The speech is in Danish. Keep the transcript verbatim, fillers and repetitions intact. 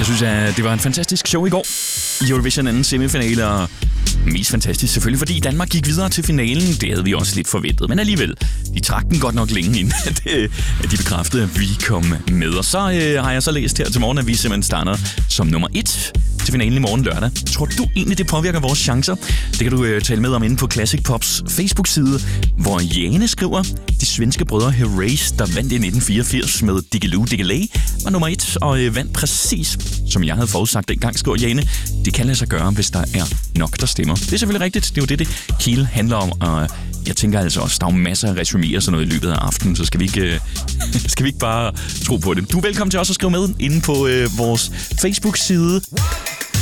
Jeg synes, at det var en fantastisk show i går i Eurovision anden semifinale, og mest fantastisk selvfølgelig, fordi Danmark gik videre til finalen. Det havde vi også lidt forventet, men alligevel, de trak den godt nok længe ind, at, at de bekræftede, at vi kom med. Og så øh, har jeg så læst her til morgen, at vi simpelthen starter som nummer et til finalen i morgen lørdag. Tror du egentlig, det påvirker vores chancer? Det kan du øh, tale med om inde på Classic Pops Facebook-side, hvor Jane skriver, de svenske brødre Herreys, der vandt i nitten fireogfirs med Diggiloo Diggiley, var nummer et og øh, vandt præcis, som jeg havde forudsagt dengang, skriver Jane. Det kan lade sig gøre, hvis der er nok, der stemmer. Det er selvfølgelig rigtigt. Det er jo det, det hele handler om, og jeg tænker altså også, der er jo masser af resuméer og sådan noget i løbet af aftenen, så skal vi ikke, øh, skal vi ikke bare tro på det. Du er velkommen til også at skrive med inde på øh, vores Facebook-side.